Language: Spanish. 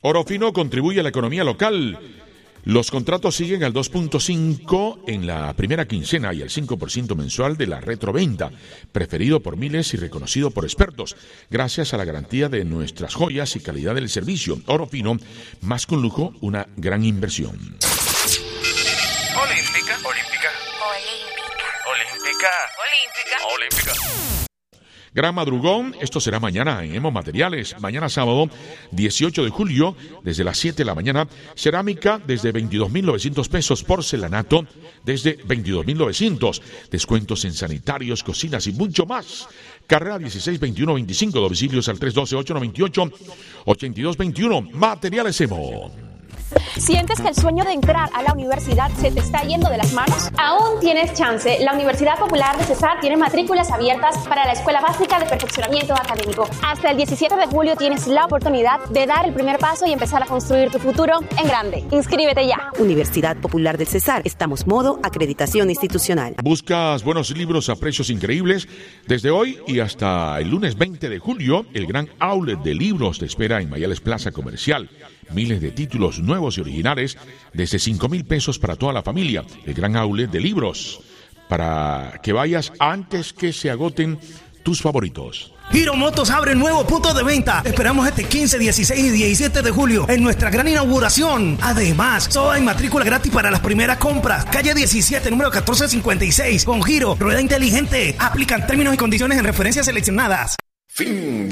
Oro Fino contribuye a la economía local. Los contratos siguen al 2.5 en la primera quincena y al 5% mensual de la retroventa, preferido por miles y reconocido por expertos, gracias a la garantía de nuestras joyas y calidad del servicio. Oro Fino, más con lujo, una gran inversión. Olímpica, olímpica, olímpica, olímpica, olímpica. Gran madrugón, esto será mañana en Hemos Materiales. Mañana sábado, 18 de julio, desde las 7 de la mañana, cerámica desde 22.900 pesos, porcelanato desde 22.900, descuentos en sanitarios, cocinas y mucho más. Carrera 162125, domicilios al 312-898-8221. Materiales Hemos. ¿Sientes que el sueño de entrar a la universidad se te está yendo de las manos? Aún tienes chance. La Universidad Popular de Cesar tiene matrículas abiertas para la Escuela Básica de Perfeccionamiento Académico. Hasta el 17 de julio tienes la oportunidad de dar el primer paso y empezar a construir tu futuro en grande. Inscríbete ya. Universidad Popular de Cesar. Estamos modo acreditación institucional. ¿Buscas buenos libros a precios increíbles? Desde hoy y hasta el lunes 20 de julio, el gran outlet de libros te espera en Mayales Plaza Comercial. Miles de títulos nuevos y originales desde 5,000 pesos para toda la familia. El gran outlet de libros, para que vayas antes que se agoten tus favoritos. Giro Motos abre nuevo punto de venta. Esperamos este 15, 16 y 17 de julio en nuestra gran inauguración. Además, solo hay matrícula gratis para las primeras compras. Calle 17, número 1456. Con Giro, rueda inteligente. Aplican términos y condiciones en referencias seleccionadas. Fin de